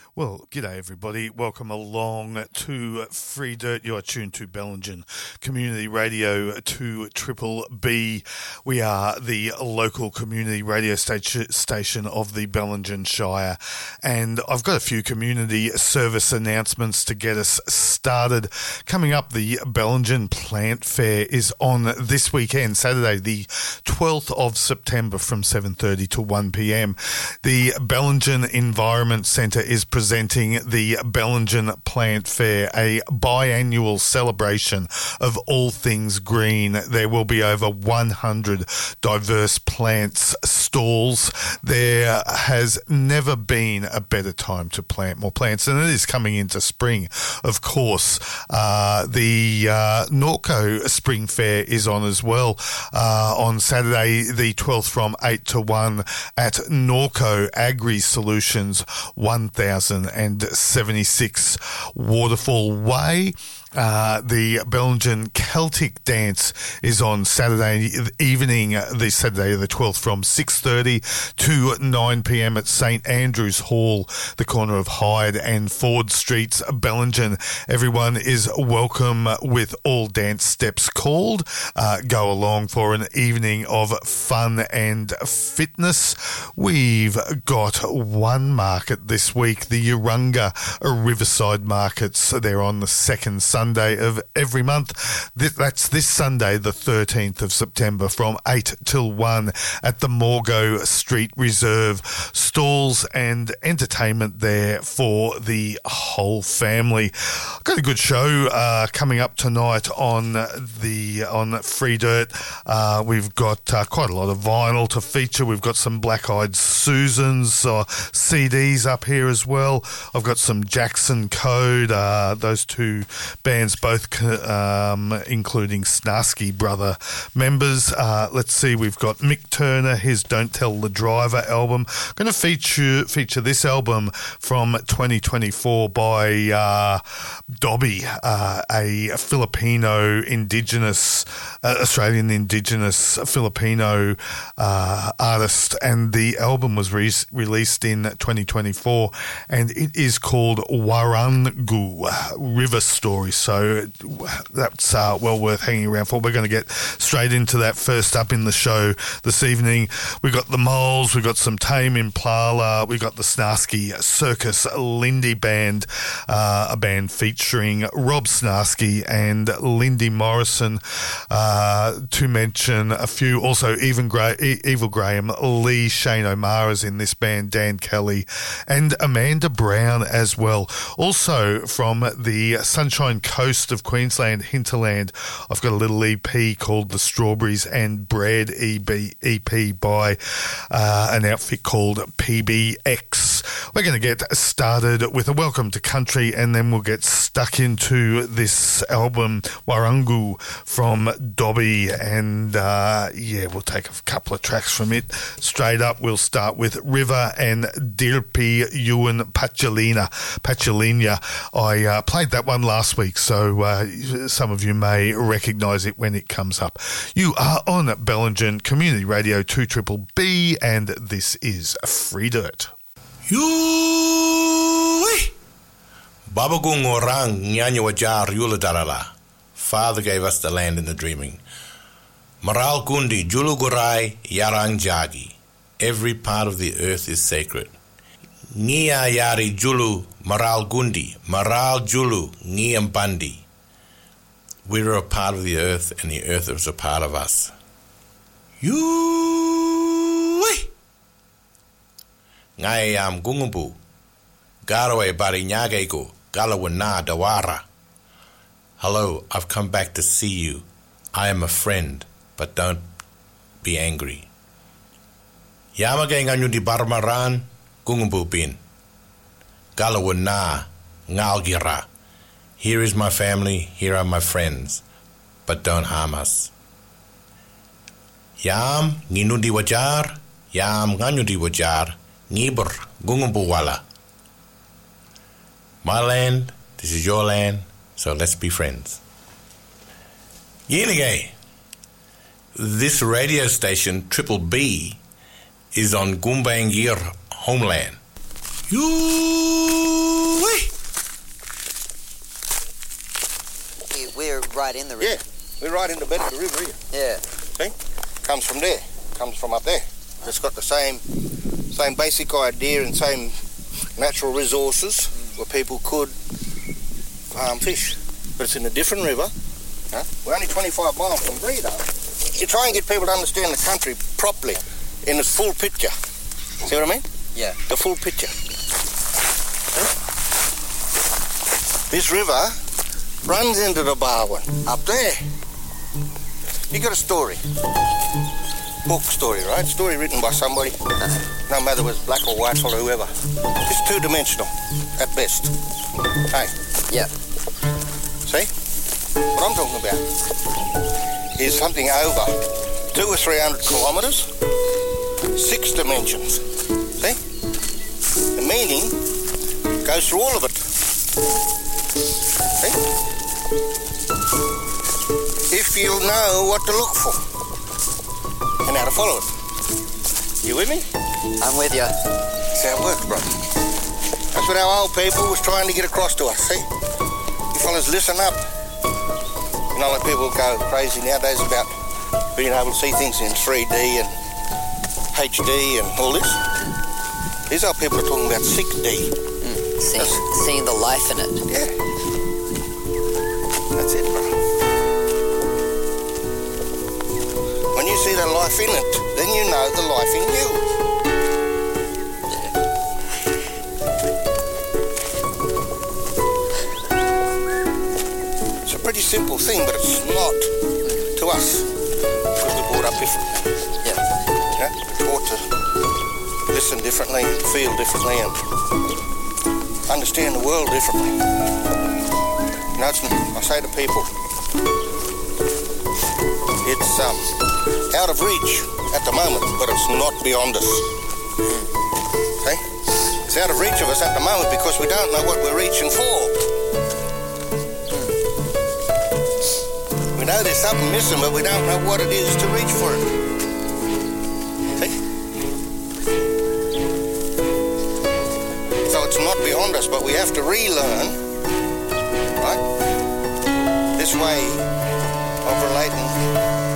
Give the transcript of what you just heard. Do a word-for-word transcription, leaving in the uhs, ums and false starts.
Well, g'day everybody. Welcome along to Free Dirt. You're tuned to Bellingen Community Radio to Triple B. We are the local community radio station station of the Bellingen Shire. And I've got a few community service announcements to get us started. Coming up, the Bellingen Plant Fair is on this weekend, Saturday, the twelfth of September from seven thirty to one p.m. The Bellingen Environment Centre is presenting the Bellingen Plant Fair, a biannual celebration of all things green. There will be over one hundred diverse plants stalls. There has never been a better time to plant more plants, and it is coming into spring, of course. Uh, the uh, Norco Spring Fair is on as well uh, on Saturday the twelfth from eight to one at Norco Agri Solutions, one thousand seventy-six Waterfall Way. Uh, the Bellingen Celtic Dance is on Saturday evening, this Saturday the twelfth from six thirty to nine p.m. at St Andrew's Hall, the corner of Hyde and Ford Streets, Bellingen. Everyone is welcome with all dance steps called. Uh, go along for an evening of fun and fitness. We've got one market this week, the Urunga Riverside Markets. They're on the second Sunday Sunday of every month. That's this Sunday, the thirteenth of September, from eight till one at the Morgo Street Reserve. Stalls and entertainment there for the whole family. Got a good show uh, coming up tonight on the on Free Dirt. Uh, we've got uh, quite a lot of vinyl to feature. We've got some Black Eyed Susans uh, C Ds up here as well. I've got some Jackson Code, uh, those two bands, both um, including Snarsky Brother members. Uh, let's see, we've got Mick Turner, his Don't Tell the Driver album. I'm going to feature feature this album from twenty twenty-four by uh, Dobby, uh, a Filipino Indigenous, uh, Australian Indigenous Filipino uh, artist, and the album was re- released in twenty twenty-four, and it is called Warangu, River Story. So that's uh, well worth hanging around for. We're going to get straight into that. First up in the show this evening, we've got the Moles, we've got some Tame Impala, we've got the Snarsky Circus Lindy Band, uh, a band featuring Rob Snarsky and Lindy Morrison, uh, to mention a few. Also, Even Gra- e- Evil Graham, Lee Shane O'Mara's in this band, Dan Kelly, and Amanda Brown as well. Also from the Sunshine Coast of Queensland, Hinterland, I've got a little E P called The Strawberries and Bread E P by uh, an outfit called P B X. We're going to get started with a Welcome to Country, and then we'll get stuck into this album, Warangu, from Dobby, and uh, yeah, we'll take a couple of tracks from it. Straight up, we'll start with River and Dirpi Ewan Pachalina. Pachalina. I uh, played that one last week, so uh, some of you may recognise it when it comes up. You are on Bellingen Community Radio two Triple B, and this is Free Dirt. Yui! Babagung orang nyanyi wajar yula darala. Father gave us the land in the dreaming. Maral Gundi, Julu Gurai, Yarang Jagi. Every part of the earth is sacred. Nia Yari Julu, Maral Gundi, Maral Julu, Niam Bandi. We are a part of the earth, and the earth is a part of us. Yui! Ngai am Gungumbu, Garaway Bari Nyagego, Galawana Dawara. Hello, I've come back to see you. I am a friend, but don't be angry. Yamagay nganyo di Barmaran, Gungumbu bin. Galawana, Ngalgira. Here is my family, here are my friends, but don't harm us. Yam nginundi wajar, yam nganyudi wajar, ngibur Gungumbu wala. My land, this is your land, so let's be friends. Yenigay. This radio station, Triple B, is on Gumbaynggirr homeland. You right in the river. Yeah, we're right in the bed of the river here. Yeah. See? Comes from there. Comes from up there. It's got the same same basic idea and same natural resources mm. where people could farm fish. But it's in a different river. Huh? We're only twenty-five miles from Breeda. You try and get people to understand the country properly in its full picture. See what I mean? Yeah. The full picture. See? This river runs into the Barwon up there. You got a story. Book story, right? Story written by somebody. No matter whether it's black or white or whoever. It's two-dimensional at best. Hey? Yeah. See? What I'm talking about is something over two or three hundred kilometres, six dimensions. See? The meaning goes through all of it. See? If you know what to look for and how to follow it. You with me? I'm with you. That's how it works, brother. That's what our old people was trying to get across to us, see? You fellas, listen up. You know, like people go crazy nowadays about being able to see things in three D and H D and all this. These old people are talking about six D. Mm, seeing, seeing the life in it. Yeah. That's it, bro. When you see the life in it, then you know the life in you. It's a pretty simple thing, but it's not to us because we're brought up differently. Yeah. Yeah? We're taught to listen differently, feel differently, and understand the world differently. You know, it's, I say to people, it's um, out of reach at the moment, but it's not beyond us. Okay? It's out of reach of us at the moment because we don't know what we're reaching for. We know there's something missing, but we don't know what it is to reach for it. See? So it's not beyond us, but we have to relearn, right? This way of relating